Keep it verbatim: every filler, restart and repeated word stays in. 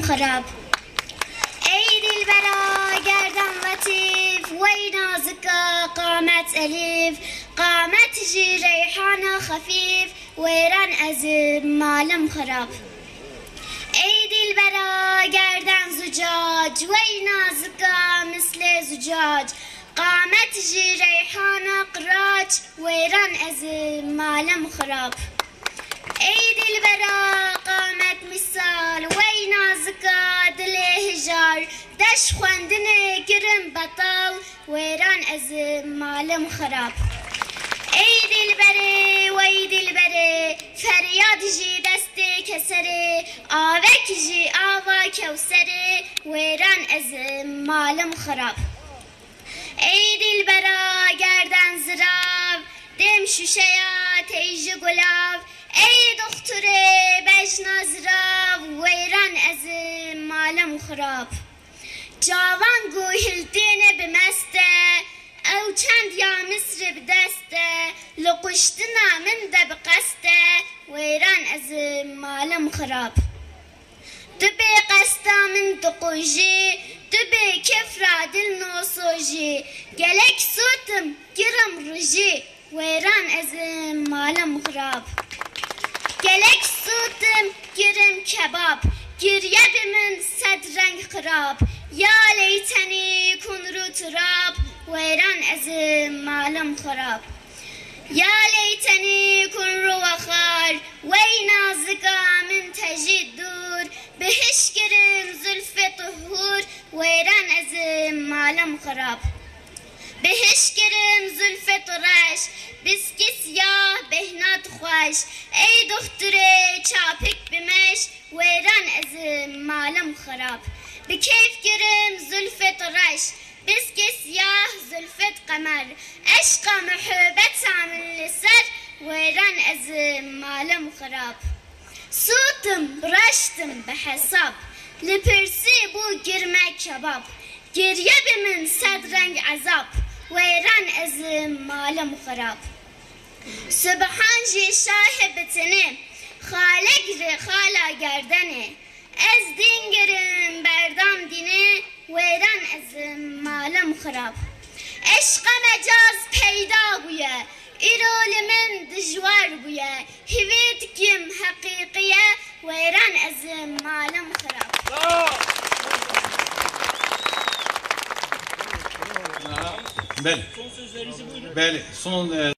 خراب. ای دلبرا گردن لطیف وی نازکا قامت الیف قامت جی ریحان خفیف ویران از مالم خراب. ای دلبرا گردن زجاج وی نازکا مثل زجاج قامت جی ریحان قراج ویران از مالم خراب. ای دلبرا قامت مثال وی نازکا دل هجار دش خواندن گرم بطال ویران از مالم خراب. ای دلبره وی دلبره فریاد جی دست کسره آوک جی آوا کوسره ویران از مالم خراب. ای دلبرا گردن زراو دم شوشیا تیج گلاب ای دختره بجنا زراو ویران از مالم خراب. جوان گوهلتین بمسته او چند یا مصر بدسته لقشتنا من ده بقسته ویران از مالم خراب. دبی قستا من دقوجی دبی کفرا دل نوسوجی گلک سوتم گرم رجی ویران از مالم خراب. گلک سوتم گرم کباب گریه من صد رنگ خراب یا لیتنی کن رو تراب ویران از مالم خراب. یا لیتنی کن رو وخار وی نازکا من تجید دور بهش گرم زلف طهور ویران از مالم خراب. بهش گرم زلف طرش بسکی سیاه بهنات خوش ای دختره چاپک بمش ویران از مالم خراب. بکیف گرم زلف طرش بسکی سیاه زلفت قمر عشق محبت من لسر ویران از مالم خراب. صوتم رشتم به حساب لپرسی بو گرمه کباب گریه به من صد رنگ عذاب ویران از مالم خراب. سبحان جی شاه بتنه خالق ر خالا گردنه از دین گرم بردام دینه ویران از مالم خراب. عشق مجاز پیدا بویه ایرول من دجوار بویه هویت کم حقیقیه ویران از مالم خراب. بله. بله. Son